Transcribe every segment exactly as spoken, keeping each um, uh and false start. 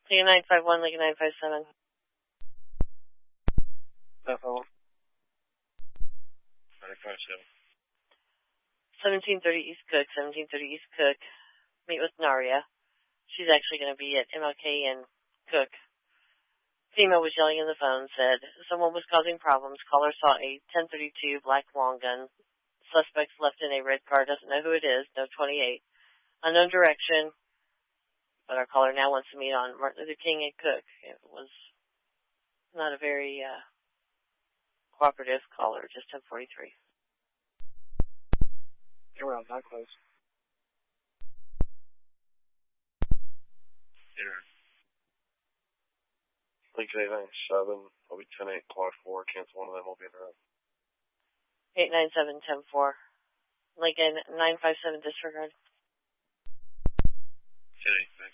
Lincoln nine five one, Lincoln nine five seven. nine five one. nine five seven. seventeen thirty East Cook, seventeen thirty East Cook. Meet with Naria. She's actually going to be at M L K and Cook. Female was yelling in the phone, said someone was causing problems. Caller saw a ten thirty-two black long gun. Suspects left in a red car, doesn't know who it is, no twenty-eight. Unknown direction, but our caller now wants to meet on Martin Luther King and Cook. It was not a very uh, cooperative caller, just ten forty-three. You're around that close. Yeah. Lincoln eight nine seven, I'll be ten eight, Clark four, cancel one of them, I'll be in there. eight nine seven, ten four. Lincoln nine five seven, disregard. ten eight, thanks.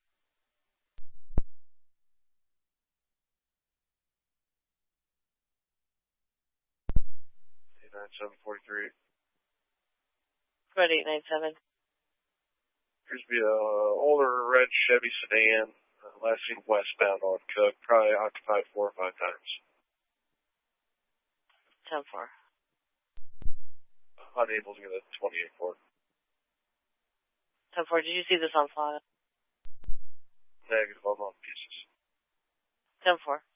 eight nine seven, forty-three. Go ahead, eight nine seven. Appears to be a older red Chevy sedan, uh, last seen westbound on Cook, probably occupied four or five times. ten four. Unable to get a twenty-eight for it. ten four, did you see this on file? Negative, I'm on pieces. ten four.